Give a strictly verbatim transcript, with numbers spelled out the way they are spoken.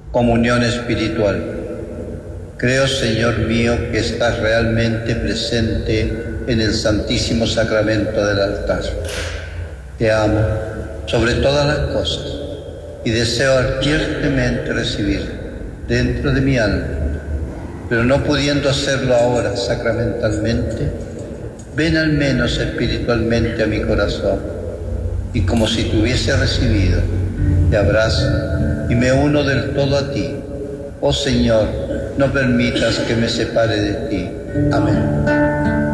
Comunión espiritual. Creo, Señor mío, que estás realmente presente en el Santísimo Sacramento del altar. Te amo sobre todas las cosas y deseo ardientemente recibir dentro de mi alma, pero no pudiendo hacerlo ahora sacramentalmente, ven al menos espiritualmente a mi corazón y como si te hubiese recibido, te abrazo y me uno del todo a ti. Oh Señor, no permitas que me separe de ti. Amén.